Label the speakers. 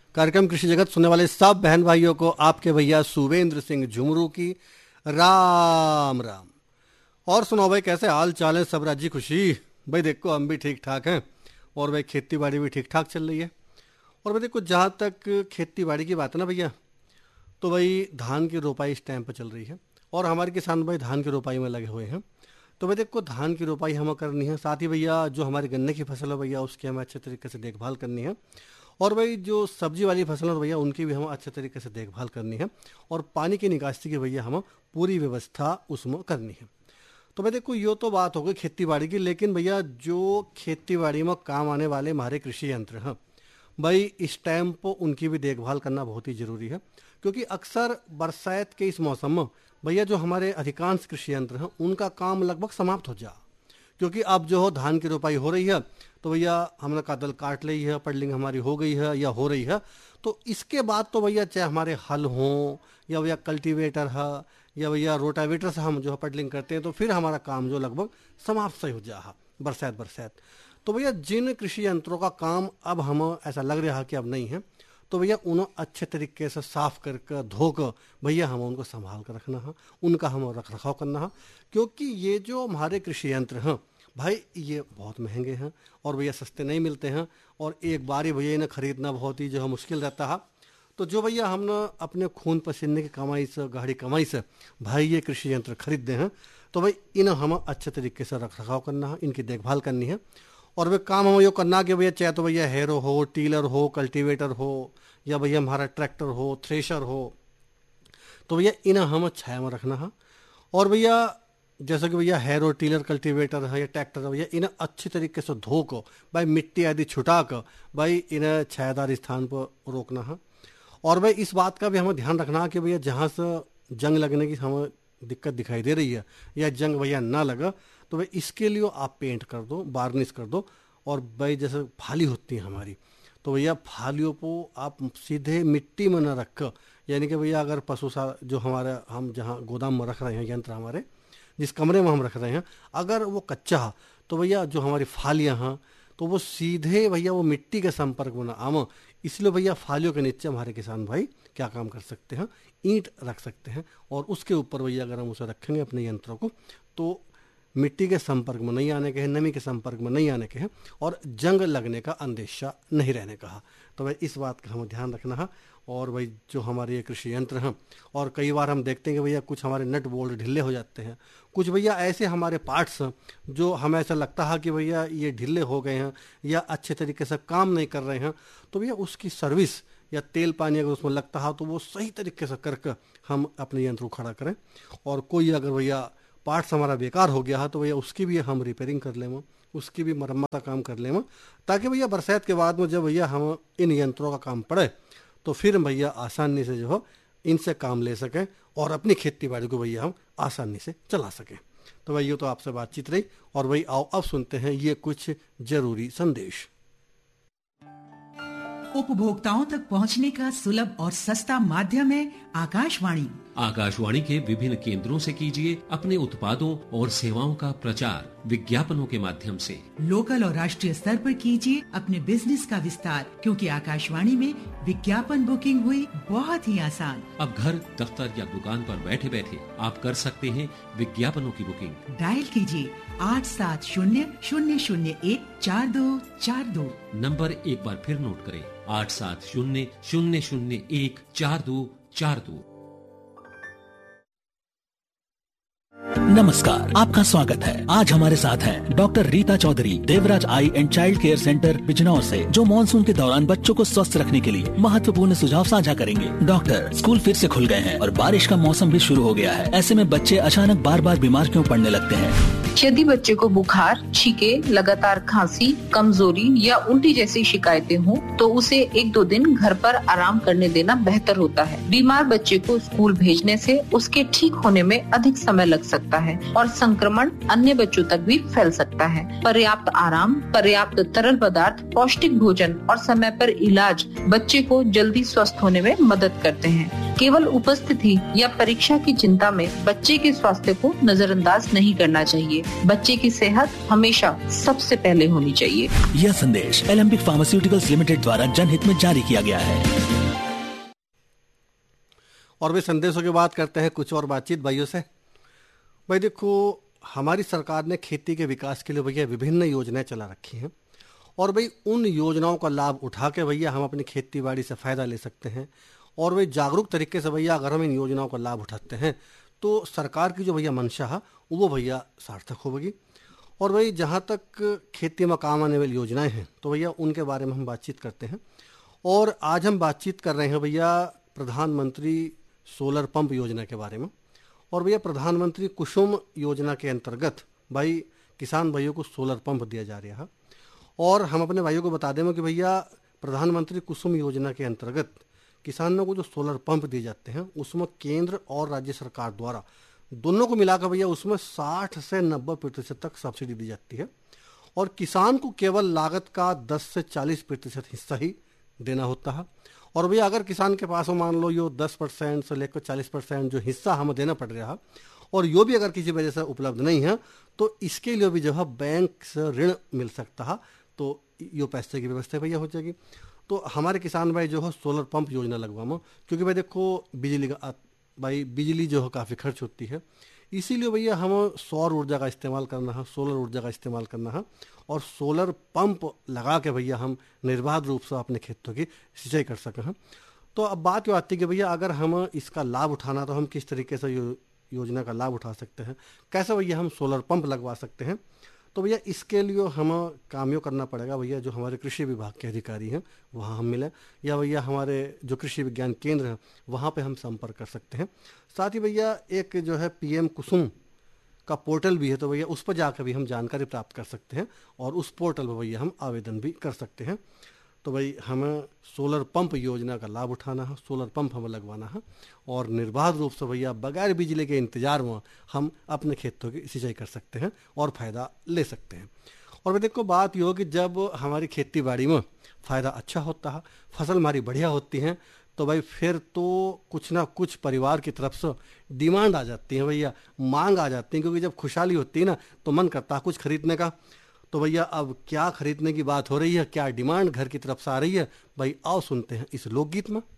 Speaker 1: कार्यक्रम कृषि जगत सुनने वाले सब बहन भाइयों को आपके भैया सुवेंद्र सिंह झुमरू की राम राम। और सुनाओ भाई, कैसे हाल चाल है सब? राजी खुशी? भाई देखो हम भी ठीक ठाक हैं और भाई खेती बाड़ी भी ठीक ठाक चल रही है। और भाई देखो, जहाँ तक खेती बाड़ी की बात है ना भैया, तो भाई धान की रोपाई इस टाइम पर चल रही है और हमारे किसान भाई धान की रोपाई में लगे हुए हैं। तो भाई देखो, धान की रोपाई हमें करनी है, साथ ही भैया जो हमारी गन्ने की फसल है भैया उसकी हमें अच्छे तरीके से देखभाल करनी है। और भाई जो सब्जी वाली फसल है भैया उनकी भी हमें अच्छे तरीके से देखभाल करनी है। और पानी की निकासी की भैया हमें पूरी व्यवस्था उसमें करनी है। तो भाई देखो, ये तो बात हो गई खेती बाड़ी की, लेकिन भैया जो खेती बाड़ी में काम आने वाले हमारे कृषि यंत्र हैं भाई, इस टाइम पर उनकी भी देखभाल करना बहुत ही ज़रूरी है। क्योंकि अक्सर बरसात के इस मौसम में भैया जो हमारे अधिकांश कृषि यंत्र हैं उनका काम लगभग समाप्त हो जा। क्योंकि अब जो हो धान की रोपाई हो रही है तो भैया हमने कादल काट ली है, पडलिंग हमारी हो गई है या हो रही है, तो इसके बाद तो भैया चाहे हमारे हल हों या भैया कल्टीवेटर है या भैया रोटावेटर से हम जो है पडलिंग करते हैं, तो फिर हमारा काम जो लगभग समाप्त से हो जा बरसात। तो भैया जिन कृषि यंत्रों का काम अब हमें ऐसा लग रहा है कि अब नहीं है, तो भैया उन्हें अच्छे तरीके से साफ करके धोकर भैया हमें उनको संभाल कर रखना है, उनका हमें रख रखाव करना है। क्योंकि ये जो हमारे कृषि यंत्र हैं भाई ये बहुत महंगे हैं और भैया सस्ते नहीं मिलते हैं, और एक बार ही भैया इन्हें खरीदना बहुत ही जो है मुश्किल रहता है। तो जो भैया हमने अपने खून पसीने की कमाई से, गाढ़ी कमाई से भाई ये कृषि यंत्र खरीदते हैं, तो भाई इन्हें हमें अच्छे तरीके से रख रखाव करना है, इनकी देखभाल करनी है। और वे काम हमें ये करना कि भैया चाहे तो भैया हैरो हो, टीलर हो, कल्टीवेटर हो या भैया हमारा ट्रैक्टर हो, थ्रेशर हो, तो भैया इन्हें हमें छाया में रखना है। और भैया जैसे कि भैया हैरो, टीलर, कल्टीवेटर है या ट्रैक्टर है भैया, इन्हें अच्छी तरीके से धो को भाई मिट्टी आदि छुटा कर भाई इन्हें छायादार स्थान पर रोकना है। और भाई इस बात का भी हमें ध्यान रखना है कि भैया जहाँ से जंग लगने की हमें दिक्कत दिखाई दे रही है या जंग भैया ना लगा, तो भाई इसके लिए आप पेंट कर दो, वार्निश कर दो। और भाई जैसे फाली होती है हमारी, तो भैया फालियों को आप सीधे मिट्टी में न रख, यानी कि भैया अगर पशु जो हमारे हम जहाँ गोदाम में रख रहे हैं यंत्र, हमारे जिस कमरे में हम रख रहे हैं, अगर वो कच्चा है तो भैया जो हमारी फालियाँ हैं तो वो सीधे भैया वो मिट्टी के संपर्क में ना आम। इसलिए भैया फालियों के नीचे हमारे किसान भाई क्या काम कर सकते हैं, ईंट रख सकते हैं, और उसके ऊपर भैया अगर हम उसे रखेंगे अपने यंत्रों को, तो मिट्टी के संपर्क में नहीं आने के हैं, नमी के संपर्क में नहीं आने के हैं, और जंग लगने का अंदेशा नहीं रहने का है। तो भाई इस बात का हमें ध्यान रखना है। और भाई जो हमारे ये कृषि यंत्र हैं, और कई बार हम देखते हैं कि भैया कुछ हमारे नट बोल्ट ढीले हो जाते हैं, कुछ भैया ऐसे हमारे पार्ट्स हैं जो हमें ऐसा लगता है कि भैया ये ढीले हो गए हैं या अच्छे तरीके से काम नहीं कर रहे हैं, तो भैया उसकी सर्विस या तेल पानी अगर उसमें लगता है तो वो सही तरीके से करके हम अपने यंत्र को खड़ा करें। और कोई अगर भैया पार्ट्स हमारा बेकार हो गया है तो भैया उसकी भी हम रिपेयरिंग कर लें, उसकी भी मरम्मत का काम कर लें, ताकि भैया बरसात के बाद में जब भैया हम इन यंत्रों का काम पड़े तो फिर भैया आसानी से जो हो इनसे काम ले सकें और अपनी खेती बाड़ी को भैया हम आसानी से चला सकें। तो भाई ये तो आपसे बातचीत रही, और भाई आओ अब सुनते हैं ये कुछ जरूरी संदेश।
Speaker 2: उपभोक्ताओं तक पहुंचने का सुलभ और सस्ता माध्यम है आकाशवाणी।
Speaker 3: आकाशवाणी के विभिन्न केंद्रों से कीजिए अपने उत्पादों और सेवाओं का प्रचार विज्ञापनों के माध्यम से।
Speaker 2: लोकल और राष्ट्रीय स्तर पर कीजिए अपने बिजनेस का विस्तार, क्योंकि आकाशवाणी में विज्ञापन बुकिंग हुई बहुत ही आसान।
Speaker 3: अब घर, दफ्तर या दुकान पर बैठे बैठे आप कर सकते हैं विज्ञापनों की बुकिंग।
Speaker 2: डायल कीजिए 8700014242।
Speaker 3: नंबर एक बार फिर नोट करें, 8700014242।
Speaker 4: नमस्कार, आपका स्वागत है। आज हमारे साथ हैं doctor Rita Chaudhary, Devraj I and child care centre Bijnor से, जो मानसून के दौरान बच्चों को स्वस्थ रखने के लिए महत्वपूर्ण सुझाव साझा करेंगे। डॉक्टर, स्कूल फिर से खुल गए हैं और बारिश का मौसम भी शुरू हो गया है, ऐसे में बच्चे अचानक बार बार बीमार क्यों पड़ने लगते हैं?
Speaker 5: यदि बच्चे को बुखार, छींके, लगातार खांसी, कमजोरी या उल्टी जैसी शिकायतें हों, तो उसे 1-2 दिन घर पर आराम करने देना बेहतर होता है। बीमार बच्चे को स्कूल भेजने से उसके ठीक होने में अधिक समय लग सकता है। है और संक्रमण अन्य बच्चों तक भी फैल सकता है। पर्याप्त आराम, पर्याप्त तरल पदार्थ, पौष्टिक भोजन और समय पर इलाज बच्चे को जल्दी स्वस्थ होने में मदद करते हैं। केवल उपस्थिति या परीक्षा की चिंता में बच्चे के स्वास्थ्य को नजरअंदाज नहीं करना चाहिए। बच्चे की सेहत हमेशा सबसे पहले होनी चाहिए।
Speaker 4: यह संदेश एलेम्बिक फार्मास्यूटिकल्स लिमिटेड द्वारा जनहित में जारी किया गया है।
Speaker 1: और भी संदेशों की बात करते हैं, कुछ और बातचीत भाइयों से। भाई देखो, हमारी सरकार ने खेती के विकास के लिए भैया विभिन्न योजनाएं चला रखी हैं और भाई उन योजनाओं का लाभ उठा के भैया हम अपनी खेती बाड़ी से फ़ायदा ले सकते हैं। और भाई जागरूक तरीके से भैया अगर हम इन योजनाओं का लाभ उठाते हैं तो सरकार की जो भैया मंशा है वो भैया सार्थक होगी। और भाई जहाँ तक खेती में काम आने वाली योजनाएं हैं तो भैया उनके बारे में हम बातचीत करते हैं। और आज हम बातचीत कर रहे हैं भैया प्रधानमंत्री सोलर पंप योजना के बारे में। और भैया प्रधानमंत्री कुसुम योजना के अंतर्गत भाई किसान भाइयों को सोलर पंप दिया जा रहा है। और हम अपने भाइयों को बता दें कि भैया प्रधानमंत्री कुसुम योजना के अंतर्गत किसानों को जो सोलर पंप दिए जाते हैं उसमें केंद्र और राज्य सरकार द्वारा दोनों को मिलाकर भैया उसमें 60 से 90% तक सब्सिडी दी जाती है। और किसान को केवल लागत का 10 से 40% हिस्सा ही देना होता है। और भैया अगर किसान के पास मान लो यो 10% से लेकर 40% जो हिस्सा हमें देना पड़ रहा है और यो भी अगर किसी वजह से उपलब्ध नहीं है तो इसके लिए भी जो है बैंक से ऋण मिल सकता है, तो यो पैसे की व्यवस्था भैया हो जाएगी। तो हमारे किसान भाई जो है सोलर पंप योजना लगवाओ, क्योंकि भाई देखो बिजली जो है काफ़ी खर्च होती है, इसीलिए भैया हम सौर ऊर्जा का इस्तेमाल करना है, सोलर ऊर्जा का इस्तेमाल करना है और सोलर पंप लगा के भैया हम निर्बाध रूप से अपने खेतों की सिंचाई कर सकें हैं। तो अब बात ये आती है कि भैया अगर हम इसका लाभ उठाना तो हम किस तरीके से योजना का लाभ उठा सकते हैं, कैसे भैया हम सोलर पंप लगवा सकते हैं। तो भैया इसके लिए हमें काम यो करना पड़ेगा भैया, जो हमारे कृषि विभाग के अधिकारी हैं वहाँ हम मिलें, या भैया हमारे जो कृषि विज्ञान केंद्र हैं वहाँ पे हम संपर्क कर सकते हैं। साथ ही भैया एक जो है PM कुसुम का पोर्टल भी है, तो भैया उस पर जाकर भी हम जानकारी प्राप्त कर सकते हैं और उस पोर्टल पर भैया हम आवेदन भी कर सकते हैं। तो भाई हमें सोलर पंप योजना का लाभ उठाना है, सोलर पंप हमें लगवाना है और निर्बाध रूप से भैया बगैर बिजली के इंतजार में हम अपने खेतों की सिंचाई कर सकते हैं और फ़ायदा ले सकते हैं। और भाई देखो बात ये हो कि जब हमारी खेती बाड़ी में फ़ायदा अच्छा होता है, फसल हमारी बढ़िया होती हैं, तो भाई फिर तो कुछ ना कुछ परिवार की तरफ से डिमांड आ जाती है भैया, मांग आ जाती है, क्योंकि जब खुशहाली होती है ना तो मन करता है कुछ खरीदने का। तो भैया अब क्या खरीदने की बात हो रही है, क्या डिमांड घर की तरफ से आ रही है, भाई आओ सुनते हैं इस लोकगीत में।